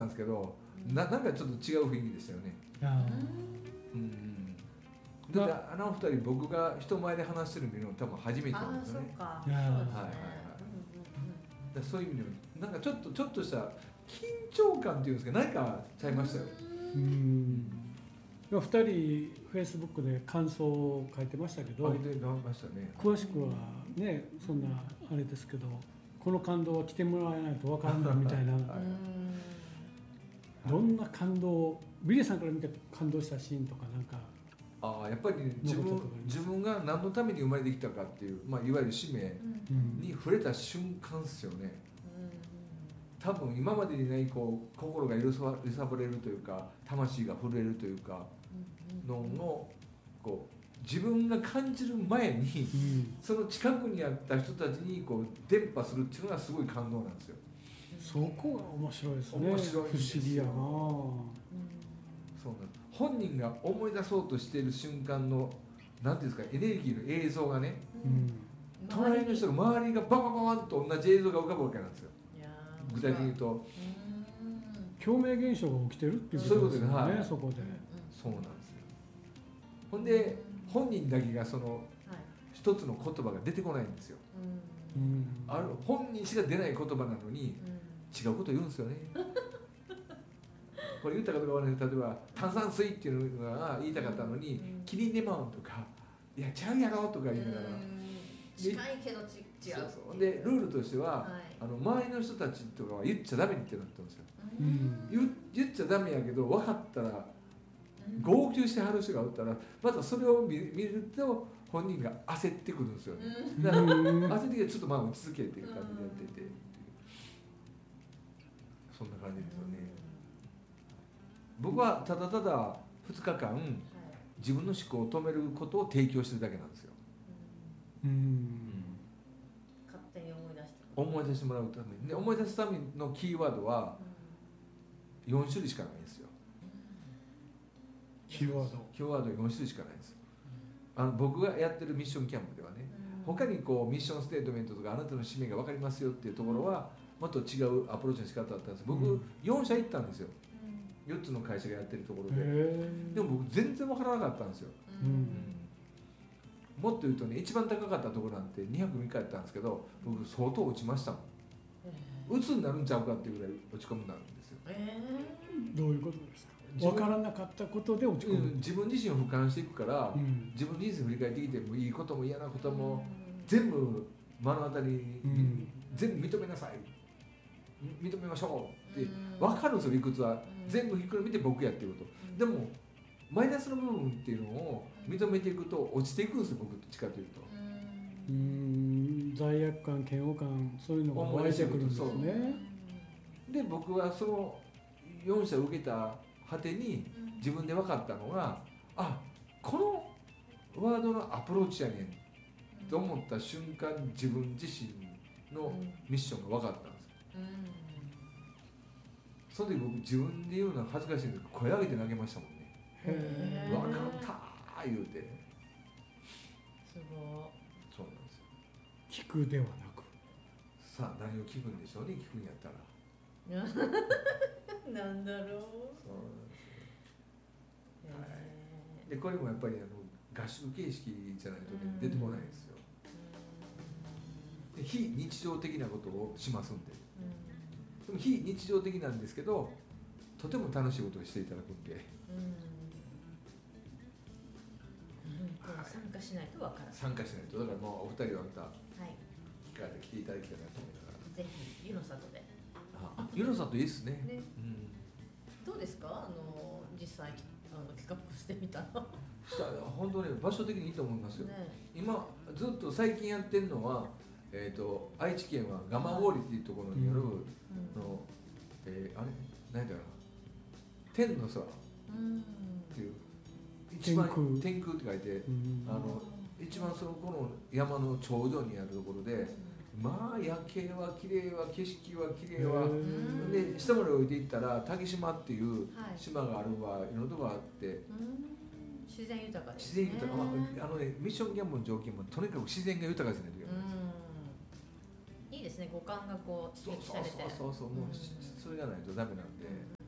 ですけど、なんかちょっと違う雰囲気でしたよね。だってあの二人僕が人前で話してるの多分初めてなんですよね。そういう意味でなんかちょっとした緊張感っていうんですか、何かちゃいましたよ。 2人フェイスブックで感想を書いてましたけど、詳しくはねそんなあれですけど、この感動は来てもらえないと分からないみたいなどんな感動、ビリーさんから見て感動したシーンとかなんか。 やっぱり、ね、自分が何のために生まれてきたかっていう、いわゆる使命に触れた瞬間ですよね。多分今までにない心が揺さぶれるというか、魂が震えるというかのを自分が感じる前に、その近くにあった人たちに伝播するっていうのがすごい感動なんですよ。 そこが面白いですね。 面白いんですよ。 不思議やな。 そうなんです。本人が思い出そうとしている瞬間のなんていうんですか、エネルギーの映像がね、隣の人の周りがババババンと同じ映像が浮かぶわけなんですよ。具体的に言うと共鳴現象が起きてるっていうことですよね。そこでそうなんですよ。ほんで本人だけがその一つの言葉が出てこないんですよ。本人しか出ない言葉なのに違うこと言うんですよね。これ言ったかどうかわからない。例えば炭酸水っていうのが言いたかったのにキリンレモンとかいやちゃうやろとか言いながら、 近いけど違う。 そうでルールとしては、周りの人たちとかは言っちゃダメってなったんですよ。言っちゃダメやけど分かったら号泣してはる人がおったらまたそれを見ると本人が焦ってくるんですよね。だから焦ってきてちょっと落ち着けっていう感じでやってて、そんな感じですよね。僕はただただ2日間自分の思考を止めることを提供してるだけなんですよ。 勝手に思い出してもらうためにで、思い出すためのキーワードは4種類しかないんですよ。 キーワード 4種類しかないんです。僕がやってるミッションキャンプではね、他にミッションステートメントとかあなたの使命が分かりますよっていうところはもっと違うアプローチの仕方だったんです。僕4社行ったんですよ。4つの会社がやってるところで。でも僕全然分からなかったんですよ。もっと言うとね、一番高かったところなんて2泊3日やったんですけど、僕相当落ちましたもん。鬱になるんちゃうかっていうぐらい落ち込むんですよ。 どういうことですか。分からなかったことで落ち込む。 自分自身を俯瞰していくから、自分人生振り返ってきてもいいことも嫌なことも全部目の当たりに、全部認めなさい、認めましょうって分かるんですよ。理屈は全部ひっくるめて僕やってること。でもマイナスの部分っていうのを認めていくと落ちていくんですよ。僕どっちかというと罪悪感、嫌悪感、そういうのが湧いてくるんですね。 で僕はその4社を受けた果てに自分で分かったのが、このワードのアプローチやねんと思った瞬間、自分自身のミッションが分かったんですよ。その時僕自分で言うのは恥ずかしいんですけど声上げて投げましたもんね。分かったー言うて。 すごい。 そうなんですよ。 聞くではなく、 さあ何を聞くんでしょうね。聞くんやったらなんだろう。そうなんですよ。 でこれもやっぱり合宿形式じゃないとね出てこないんですよ。で非日常的なことをしますんで、でも非日常的なんですけどとても楽しいことをしていただくんで、 参加しないとわからない。 参加しないと。だからもうお二人はまた機会で来ていただきたいなと思いながら、 ぜひ湯の里で。 湯の里いいですね。 どうですか、実際企画してみたら。 本当ね、場所的にいいと思いますよ。今ずっと最近やってるのは、愛知県は蒲郡っていうところにあるあれ何だろう、天の空っていう、一番天空って書いて、一番そのこの山の頂上にあるところで、夜景は綺麗は景色は綺麗はで、下まで降りていったら竹島っていう島があるわ、いろんなとこがあって、 自然豊かですね。自然豊か、ミッションキャンプの条件もとにかく自然が豊かですね。 いいですね。五感が刺激されて。 そうもうそれがないとダメなんで。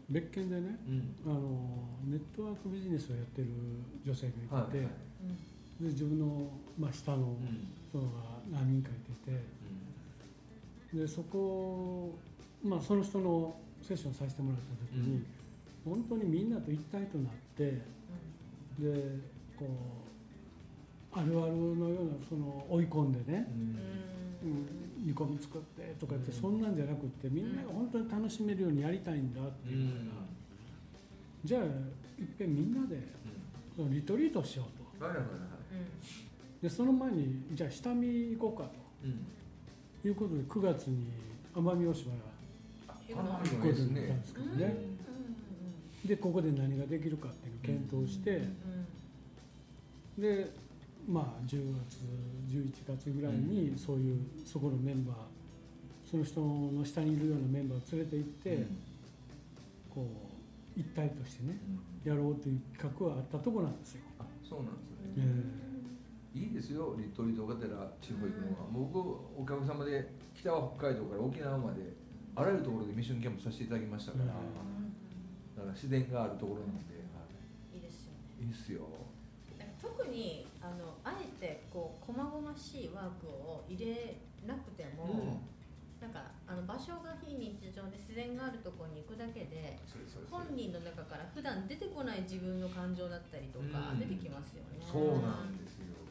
別件でね、ネットワークビジネスをやってる女性がいてて、で自分の、下の人が何人かいてて、でそこ、その人のセッションさせてもらった時に、本当にみんなと一体となって、でこうあるあるのようなその追い込んでね、煮込み作ってとかって、そんなんじゃなくってみんなが本当に楽しめるようにやりたいんだっていうから、じゃあいっぺんみんなでそのリトリートしようと、でその前にじゃあ下見行こうかと、いうことで9月に奄美大島が行くことになったんですけどね、でここで何ができるかっていうのを検討して、で10月11月ぐらいにそこのメンバー、その人の下にいるようなメンバーを連れて行って、こう一体としてね、やろうという企画はあったところなんですよ。 あ、そうなんですね。いいですよ、リトリートがてら地方行くのは。僕おかげさまで北は北海道から沖縄まであらゆるところでミッションキャンプさせていただきましたから、だから自然があるところなんで、 いいですよね。 いいですよ。 特にあえてこう細々しいワークを入れなくても、なんか場所が非日常で自然があるところに行くだけで、本人の中から普段出てこない自分の感情だったりとか出てきますよね。 そうなんですよ。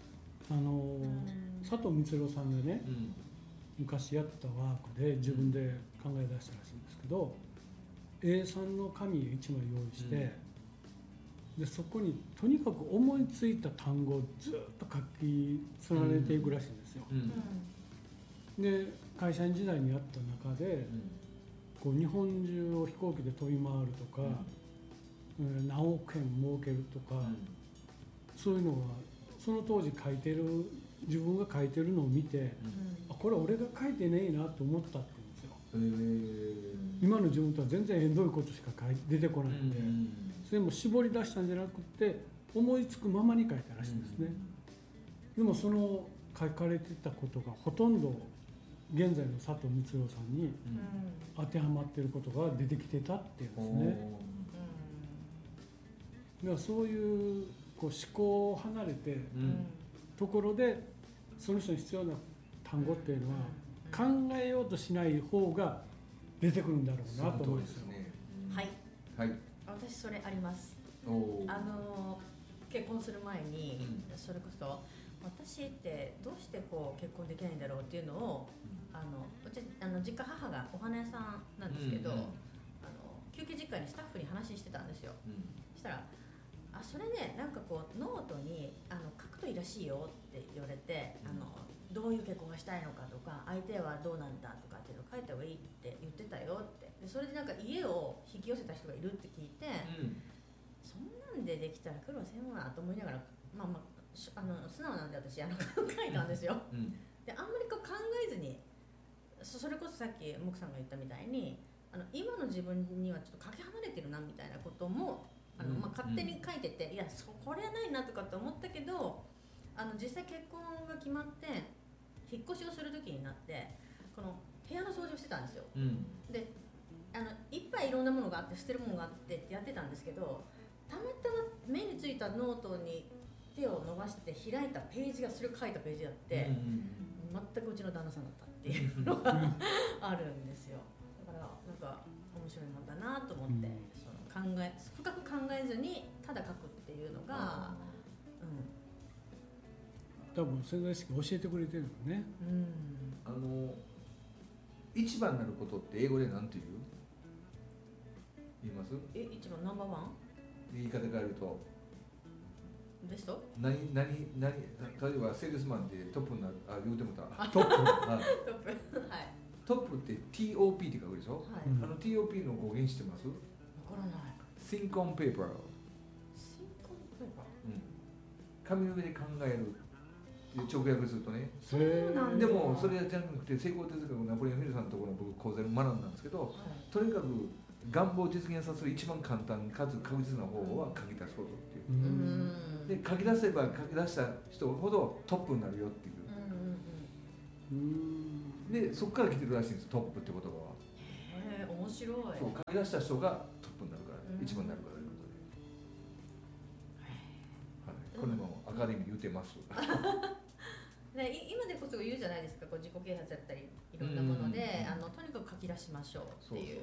佐藤光郎さんがね、昔やったワークで自分で考え出したらしいんですけど、A3 の紙1枚用意して、でそこにとにかく思いついた単語をずっと書き連ねていくらしいんですよ。で会社員時代にあった中で、こう日本中を飛行機で飛び回るとか、何億円儲けるとか、そういうのがその当時自分が書いてるのを見て、これ俺が書いてねえなと思ったって言うんですよ。今の自分とは全然縁遠いことしか出てこないんで、それも絞り出したんじゃなくて思いつくままに書いたらしいんですね。でもその書かれてたことがほとんど現在の佐藤光郎さんに当てはまっていることが出てきてたっていうんですね。だからそういう思考を離れてところで、その人に必要な単語っていうのは考えようとしない方が出てくるんだろうなと思うんですよ。 はい、私それあります。結婚する前に、それこそ私ってどうしてこう結婚できないんだろうっていうのを、うち実家母がお花屋さんなんですけど、休憩実家にスタッフに話してたんですよ。そしたらそれね、なんかこうノートに書くといいらしいよって言われて、どういう結婚がしたいのかとか、相手はどうなんだとかっていうのを書いた方がいいって言ってたよって。でそれでなんか家を引き寄せた人がいるって聞いて、そんなんでできたら苦労せんわと思いながら、素直なんで私書いたんですよ。であんまりこう考えずに、それこそさっき木さんが言ったみたいに、今の自分にはちょっとかけ離れてるなみたいなことも勝手に書いてて、いやこれはないなとかって思ったけど、実際結婚が決まって引っ越しをする時になって、この部屋の掃除をしてたんですよ。でいっぱいいろんなものがあって、捨てるものがあってってやってたんですけど、たまたま目についたノートに手を伸ばして開いたページがそれを書いたページだって、全くうちの旦那さんだったっていうのがあるんですよ。だからなんか面白いもんだなと思って、深く考えずにただ書くっていうのが、 多分潜在意識教えてくれてるのね。 一番になることって英語で何て言います？ 一番ナンバーワン？ 言い方変えるとベスト？ 例えばセールスマンでトップになる、言うてもた。 トップトップって TOP って書くでしょ。TOP の語源知ってます？ わからない。 Think on paper。紙の上で考える。直訳するとね。でもそれじゃなくて、成功哲学のナポレオン・ヒルさんのところの僕講座で学んだんですけど、とにかく願望を実現させる一番簡単かつ確実な方法は書き出すことっていう。で書き出せば書き出した人ほどトップになるよっていう。でそこから来てるらしいんです、トップって言葉は。 面白白い。 そう書き出した人がトップになるから、一番になるからということで、これもアカデミーで言うてます。 で今でこそ言うじゃないですか、こう自己啓発だったりいろんなもので、とにかく書き出しましょうっていう。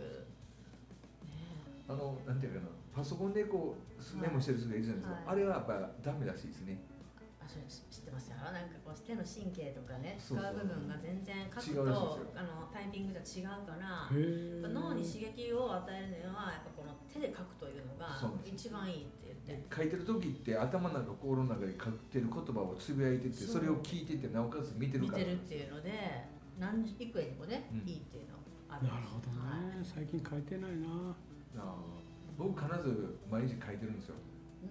なんていうかな、パソコンでこうメモしてる人がいるじゃないですか、あれはやっぱダメらしいですね。 それ知ってますよ。なんかこう手の神経とかね、使う部分が全然書くとタイピングじゃ違うから、脳に刺激を与えるのはやっぱこの手で書くというのが一番いいって言って。 書いてる時って頭の中心の中で書いてる言葉をつぶやいてて、それを聞いててなおかつ見てるから。 見てるっていうので、幾重にもね、いいっていうのある。 なるほどね。最近書いてないな。 僕必ず毎日書いてるんですよ。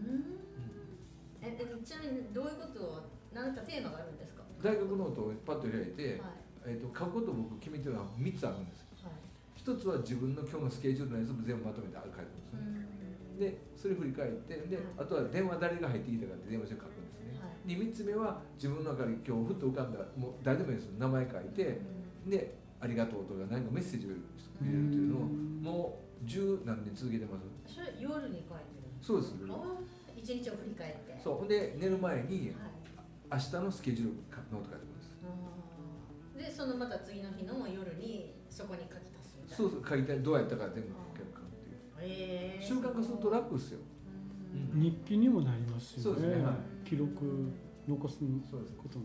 ちなみにどういうことを何かテーマがあるんですか？ 大学ノートをパッと開いて、書くことを僕決めてるのは3つあるんです。1つは自分の今日のスケジュールのやつも全部まとめて書いてるんですね。でそれ振り返って、であとは電話誰が入ってきたかって電話して書くんですね。で3つ目は自分の中で今日ふっと浮かんだ、もう誰でもいいです、名前書いて、でありがとうとか何かメッセージを入れるっていうのをもう10何年続けてます。 それ夜に書いてる？ そうです。 一日を振り返って。 そうで寝る前に、明日のスケジュールノート書いてます。 でそのまた次の日の夜にそこに書き足すみたいな。 そうそう、書いてどうやったか全部書けるかっていう。習慣化すると楽ですよ。 日記にもなりますよね。 そうですね。 記録残すことに。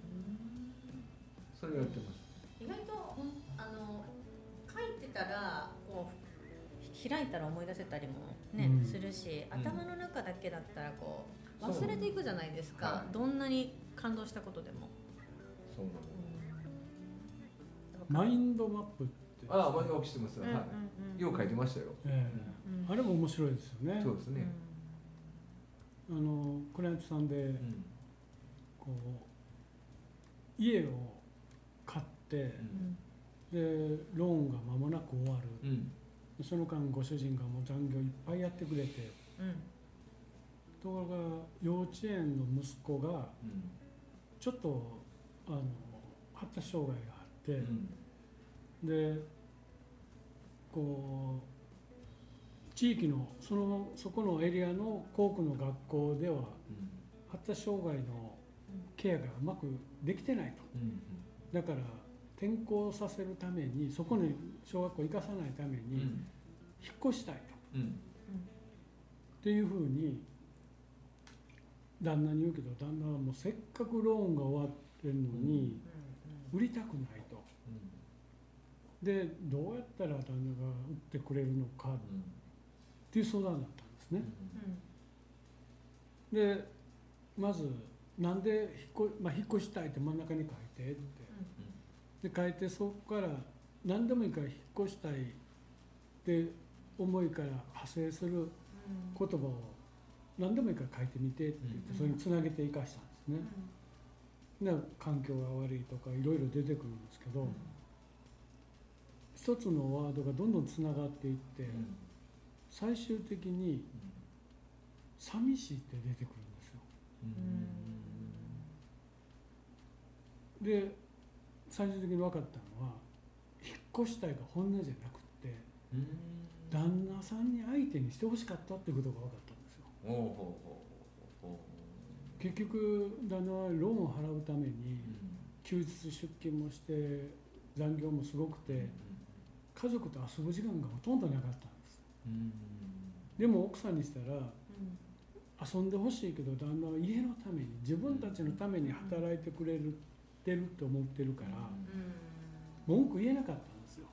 それをやってます。 意外と書いてたらこう開いたら思い出せたりもね、するし、頭の中だけだったらこう忘れていくじゃないですか。どんなに感動したことでも。 そうなの。 マインドマップって。 マインドマップしてます。はい。よう書いてましたよ。 あれも面白いですよね。 そうですね。 クライアントさんでこう家を買って、でローンが間もなく終わる。その間ご主人がもう残業いっぱいやってくれて、ところが幼稚園の息子がちょっと発達障害があって、でこう地域のそこのエリアの校区の学校では発達障害のケアがうまくできてないと。だから転校させるために、そこに小学校行かさないために引っ越したいと、っていうふうに旦那に言うけど、旦那はもうせっかくローンが終わってるのに売りたくないと。でどうやったら旦那が売ってくれるのかっていう相談だったんですね。でまずなんで引っ越したいって真ん中に書いてって。で書いて、そこから何でもいいから引っ越したいって思いから派生する言葉を何でもいいから書いてみてって言って、それにつなげて生かしたんですね。で環境が悪いとかいろいろ出てくるんですけど、一つのワードがどんどんつながっていって、最終的に寂しいって出てくるんですよ。で最終的に分かったのは、引っ越したいが本音じゃなくって、旦那さんに相手にしてほしかったっていうことが分かったんですよ。結局旦那はローンを払うために休日出勤もして残業もすごくて、家族と遊ぶ時間がほとんどなかったんです。でも奥さんにしたら、遊んでほしいけど旦那は家のために、自分たちのために働いてくれると思ってるから、文句言えなかったんですよ。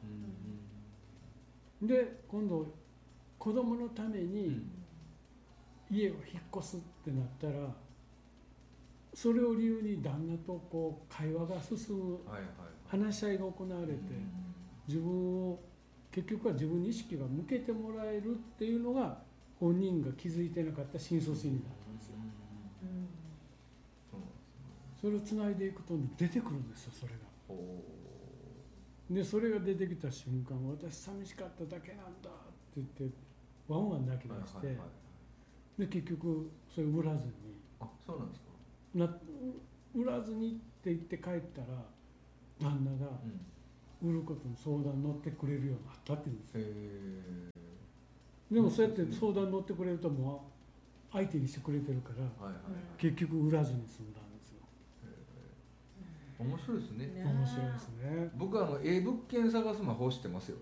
で今度子供のために家を引っ越すってなったら、それを理由に旦那とこう会話が進む、話し合いが行われて、自分を結局は自分に意識が向けてもらえるっていうのが、本人が気づいてなかった深層心理だったんですよ。それをつないでいくと出てくるんですよ、それが。でそれが出てきた瞬間、私寂しかっただけなんだって言ってワンワン泣き出して、で結局それ売らずに、 そうなんですか。 売らずにって言って帰ったら、旦那が、 売ることに相談に乗ってくれるようになったって言うんですよ。でもそうやって相談に乗ってくれるともう相手にしてくれてるから、結局売らずに済んだんですよ。 面白いですね。 面白いですね。 僕は物件探す魔法知ってますよ。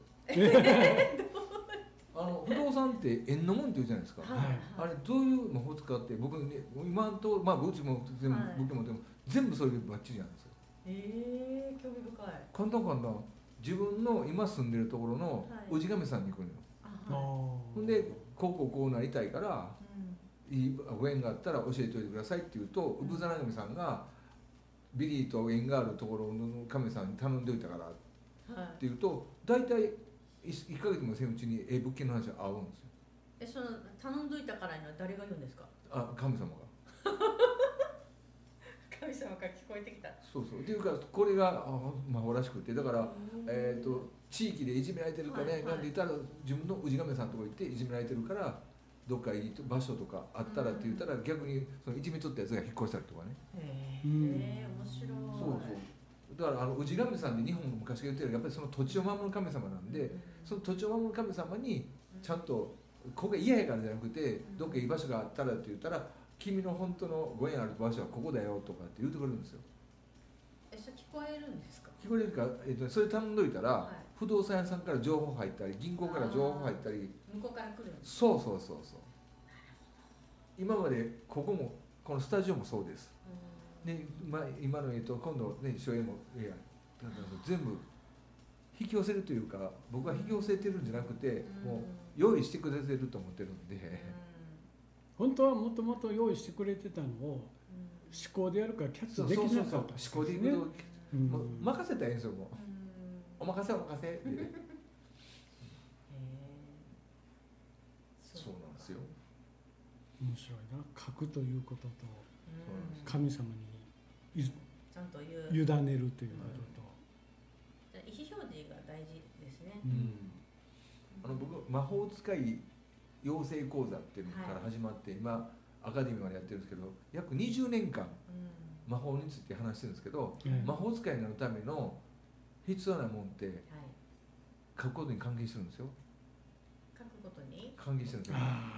不動産って縁のもんって言うじゃないですか。あれどういう魔法使って僕ね今とうちも全部物件も全部それでバッチリなんですよ。 興味深い。 簡単自分の今住んでるところの氏神さんに行くのよ。ほんでこうなりたいから、いいご縁があったら教えておいてくださいって言うと、産皿神さんがビリーと縁があるところの神さんに頼んでおいたからって言うと、大体1ヶ月もせんうちに物件の話が合うんですよ。 その頼んどいたからには誰が言うんですか？ 神様が。 神様から聞こえてきた。 そうっていうかこれが魔法らしくて、だから地域でいじめられてるかね、なんて言ったら自分の氏神さんのとこ行っていじめられてるからどっかいい場所とかあったらって言ったら、逆にそのいじめとったやつが引っ越したりとかね。 面白い。 だから氏神さんで日本の昔が言ってるやっぱりその土地を守る神様なんで、その土地を守る神様にちゃんとここが嫌やからじゃなくて、どっかいい場所があったらって言ったら、君の本当のご縁ある場所はここだよとかって言うてくれるんですよ。 それ聞こえるんですか？ 聞こえるか、それ頼んどいたら、不動産屋さんから情報入ったり、銀行から情報入ったり、 向こうから来るんです。 そう今までここもこのスタジオもそうです。で、今の今度ね初演も全部引き寄せるというか、僕は引き寄せてるんじゃなくて、もう用意してくれてると思ってるんで。 本当はもともと用意してくれてたのを思考でやるからキャッチできなかった、 思考でいくと任せたらいいんですよ。もうお任せってそうなんですよ。 面白いな。書くということと神様にちゃんと委ねるということと、 意思表示が大事ですね。 僕魔法使い養成講座っていうのから始まって、今アカデミーまでやってるんですけど、約20年間魔法について話してるんですけど、魔法使いになるための必要なもんって書くことに関係してるんですよ。 書くことに関係してるんですよ。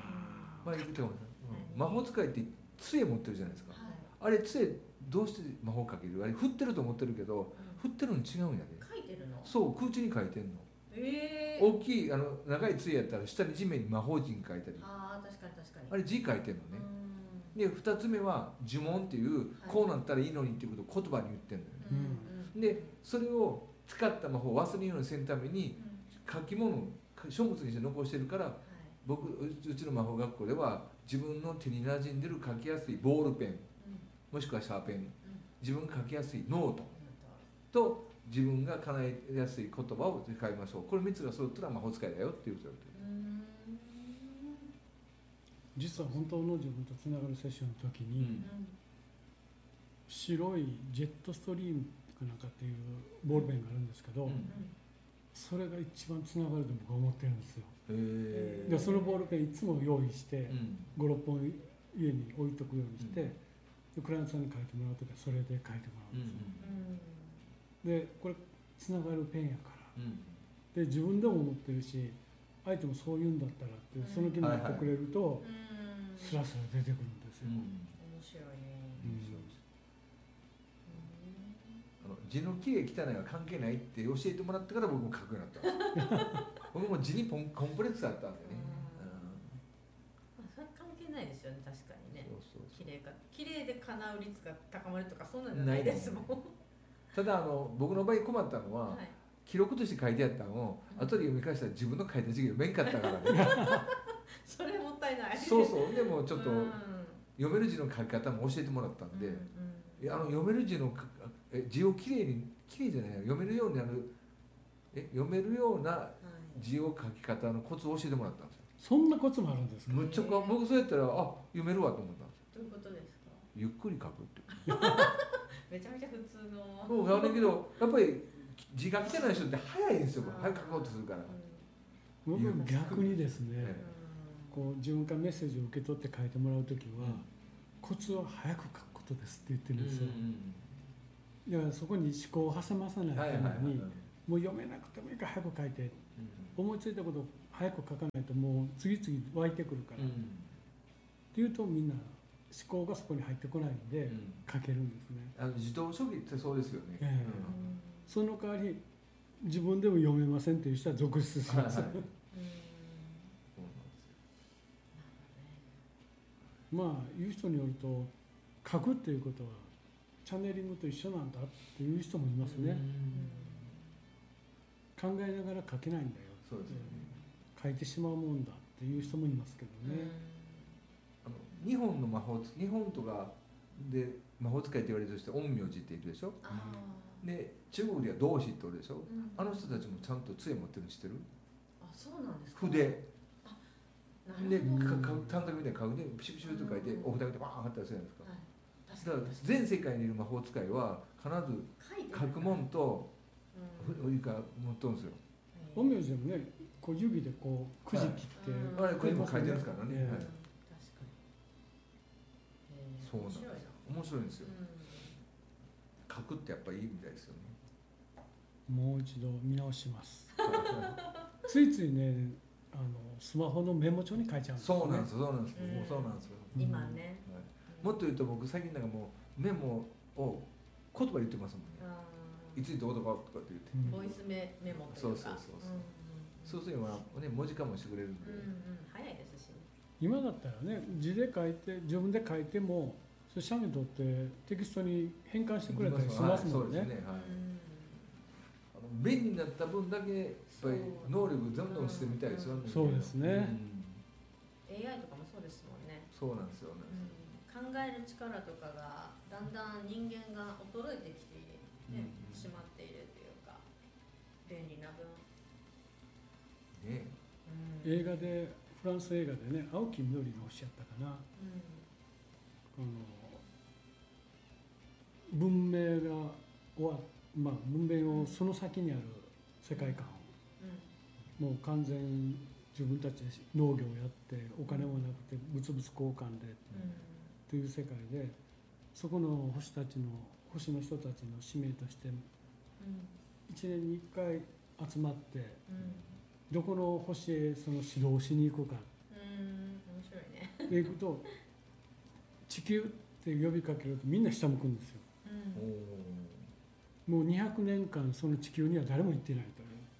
魔法使いって杖持ってるじゃないですか。あれ杖どうして魔法かける？あれ振ってると思ってるけど、振ってるのに違うんやで。 書いてるの？ そう、空中に書いてんの。大きい長い杖やったら下に地面に魔法陣書いたり、 確かにあれ字書いてんのね。で2つ目は呪文っていう、こうなったらいいのにっていうことを言葉に言ってんのよ。でそれを使った魔法を忘れんようにせんために書き物書物にして残してるから、うちの魔法学校では自分の手に馴染んでる書きやすいボールペン、もしくはシャーペン、自分が書きやすいノートと自分が叶えやすい言葉を使いましょう。これ3つが揃ったら魔法使いだよっていうことだって。 実は本当の自分とつながるセッションの時に、白いジェットストリームかなんかっていうボールペンがあるんですけど、それが一番つながると僕は思ってるんですよ。でそのボールペンいつも用意して、5、6本家に置いとくようにして、でクライアントさんに書いてもらう時はそれで書いてもらうんですよ。でこれつながるペンやから、で自分でも思ってるし、相手もそう言うんだったらってその気になってくれると、スラスラ出てくるんですよ。 面白いね。 字の綺麗汚いは関係ないって教えてもらってから僕も書くようになったんですよ。僕も字にコンプレックスあったんでね。 それ関係ないですよね、確かにね。綺麗で叶う率が高まるとかそんなんじゃないですもん。 ただ僕の場合困ったのは、記録として書いてあったのを後で読み返したら自分の書いた字が読めんかったからね。 それもったいない。 でもちょっと読める字の書き方も教えてもらったんで、読める字の字をきれいじゃない、読めるようになる読めるような字を書き方のコツを教えてもらったんですよ。 そんなコツもあるんですか？ むっちゃ僕そうやったら読めるわと思ったんですよ。 どういうことですか？ ゆっくり書くって。 めちゃめちゃ普通の。 そうだけどやっぱり字が汚い人って早いんですよ。早く書こうとするから。 僕逆にですね、こう自分からメッセージを受け取って書いてもらうときは、コツは早く書くことですって言ってるんですよ。だからそこに思考を挟まさないためにもう読めなくてもいいから早く書いて、思いついたことを早く書かないともう次々湧いてくるから、っていうとみんな思考がそこに入ってこないんで書けるんですね。 自動書記ってそうですよね。 その代わり自分でも読めませんという人は続出します。まあ言う人によると書くっていうことはチャネリングと一緒なんだっていう人もいますね。考えながら書けないんだよ。 そうですよね。 書いてしまうもんだっていう人もいますけどね。 日本の魔法、日本とかで魔法使いって言われるとして陰陽師って言うでしょ。で中国では道士っておるでしょ。あの人たちもちゃんと杖持ってるの知ってる？ あ、そうなんですか。 筆で短冊みたいに書いてピシュピシュと書いてお札でバーン貼ったりするじゃないですか。だから全世界にいる魔法使いは必ず書くもんと筆か持っとるんですよ。 陰陽師でもね、こう指でこうくじ切って、 あれこれも書いてるんですからね。 確かに。 そうなんです。面白いんですよ。書くってやっぱりいいみたいですよね。 もう一度見直します。ついついね、スマホのメモ帳に書いちゃうんですよね。 そうなんです、そうなんです。もうそうなんですよ。 今ね。 もっと言うと僕最近なんかもうメモを言葉言ってますもんね。いついて男とかって言って。 ボイスメモというか。 そうすればね文字化もしてくれるんで。 早いですしね。 今だったらね、字で書いて自分で書いてもそれ写メ撮ってテキストに変換してくれたりしますもんね。 便利になった分だけやっぱり能力どんどんしてみたいですよね。 そうですね。 AI とかもそうですもんね。 そうなんですよね。 考える力とかがだんだん人間が衰えてきてしまっているというか、便利な分。 映画でフランス映画でね、青木みのりがおっしゃったかな。文明が終わっ文明をその先にある世界観を、もう完全に自分たちで農業をやってお金もなくて物々交換で、という世界でそこの星の人たちの使命として1年に1回集まって、どこの星へその指導しに行くか、 面白いね。 で行くと地球って呼びかけるとみんな下向くんですよ。もう200年間その地球には誰も行ってない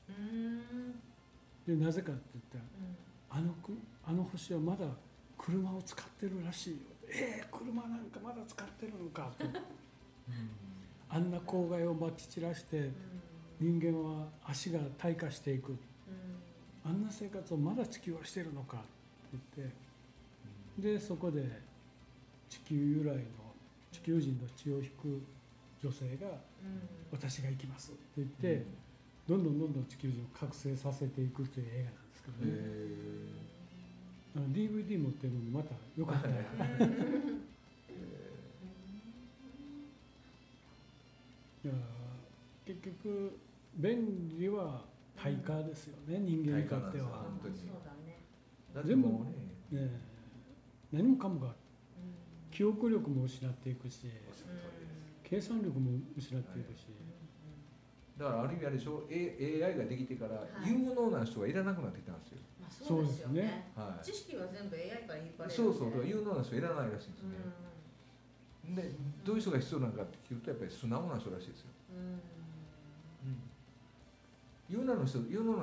という。でなぜかって言ったら、あの星はまだ車を使ってるらしいよ。車なんかまだ使ってるのかと。あんな公害をまき散らして人間は足が退化していく。あんな生活をまだ地球はしてるのかって言って、でそこで地球由来の地球人の血を引く女性が私が行きますって言って、どんどん地球人を覚醒させていくという映画なんですけどね。DVD 持ってるのにまたよかったら結局便利は対価ですよね、人間にとっては。全部ね、何もかもが記憶力も失っていくし、計算力も失っていくし、 だからある意味あれでしょ、AI ができてから有能な人がいらなくなってきたんですよ。 そうですよね。知識は全部 AI から引っ張れる。 そうそう、だから有能な人いらないらしいんですね。で、どういう人が必要なのかって聞くとやっぱり素直な人らしいですよ。有能な人、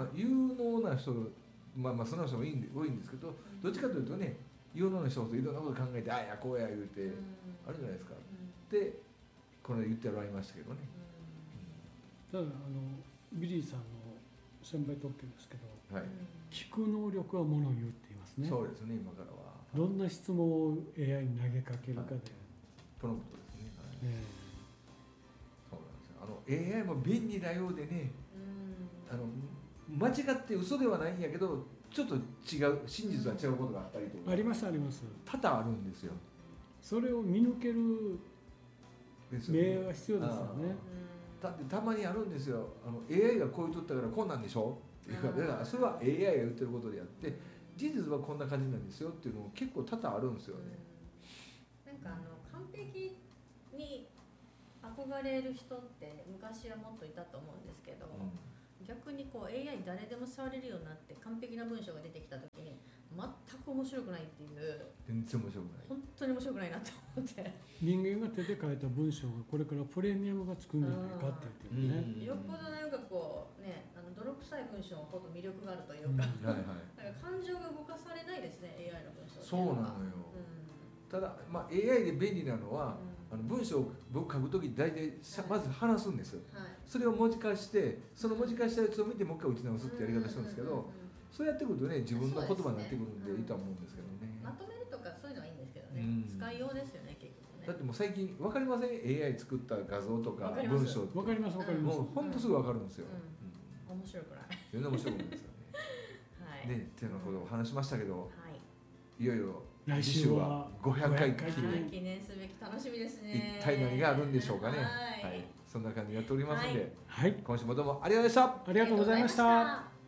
まあ素直な人も多いんですけど、どっちかというとね、有能な人ほどいろんなこと考えて、ああやこうや言うてあるじゃないですか。で、これ言ってもらいましたけどね。 ただビリーさんの先輩特許ですけど、聞く能力はものを言うって言いますね。 そうですね、今からは。 どんな質問を AI に投げかけるかで。 プロンプトですね。そうなんですよ。AI も便利なようでね、間違って嘘ではないんやけど、ちょっと違う、真実は違うことがあったりとか。 あります。 多々あるんですよ。 それを見抜ける目が必要ですよね。 だってたまにあるんですよ。AI がこう言っとったからこうなんでしょっていうか、それは AI が言ってることであって、事実はこんな感じなんですよっていうのも結構多々あるんですよね。 なんか完璧に憧れる人って昔はもっといたと思うんですけど、逆にこう AI 誰でも触れるようになって完璧な文章が出てきた時に全く面白くないっていう。 全然面白くない。 本当に面白くないなと思って。 人間が手で書いた文章がこれからプレミアムがつくんじゃないかって言ってるね。 よっぽどなんかこうね、泥臭い文章ほど魅力があるというか、なんか感情が動かされないですね AI の文章って。 そうなのよ。ただ、まあ、AI で便利なのは、文章を僕書くとき大体まず話すんですよ、それを文字化してその文字化したやつを見てもう一回打ち直すってやり方するんですけど、そうやってくるとね自分の言葉になってくるんでいいと思うんですけどね。 まとめるとかそういうのはいいんですけどね、使いようですよね結局ね。 だってもう最近分かりません AI 作った画像とか文章って分かります分かります。 もう本当すぐ分かるんですよ。 面白くない。 全然面白くないですよね。ねっていうようなことを話しましたけど、いよいよ来週は 500回記念すべき楽しみですね。 一体何があるんでしょうかね。はい、そんな感じになっておりますので、今週もどうもありがとうございました。 ありがとうございました。